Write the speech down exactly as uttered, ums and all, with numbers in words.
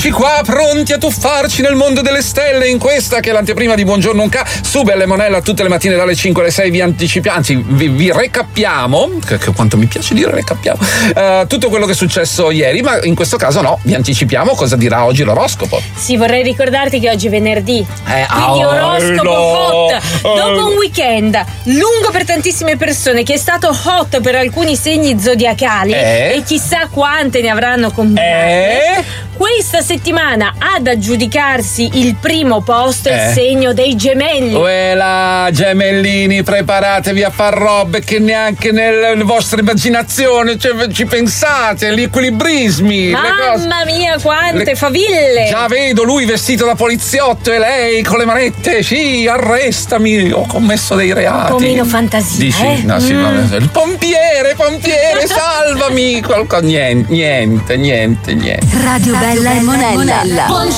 Eccoci qua, pronti a tuffarci nel mondo delle stelle in questa che è l'anteprima di Buongiorno Unca su Belle Monella tutte le mattine dalle cinque alle sei. Vi anticipiamo, anzi vi, vi recappiamo, che, che quanto mi piace dire recappiamo, uh, tutto quello che è successo ieri, ma in questo caso no, vi anticipiamo cosa dirà oggi l'oroscopo. Sì, vorrei ricordarti che oggi è venerdì, eh, quindi oh, oroscopo no. hot, dopo un weekend lungo per tantissime persone che è stato hot per alcuni segni zodiacali eh? e chissà quante ne avranno combinate. Eh? Questa settimana ad aggiudicarsi il primo posto è Eh. il segno dei gemelli. Uela, gemellini, preparatevi a far robe che neanche nella vostra immaginazione cioè, ci pensate, gli equilibrismi. le cose. Mamma mia, quante Le- faville! Già vedo lui vestito da poliziotto e lei con le manette, sì, arrestami, ho commesso dei reati. Un po' meno fantasia, Dici? eh? No, sì, Mm. vabbè. Il pompiere, pompiere, salvami! Qualcosa, niente, niente, niente, niente. Radio Bella e Monella.